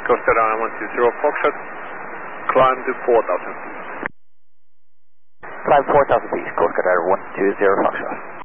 Coast Radar 120 Foxtrot, climb to 4,000 feet. Climb 4,000 feet, Coast Radar 120 Foxtrot.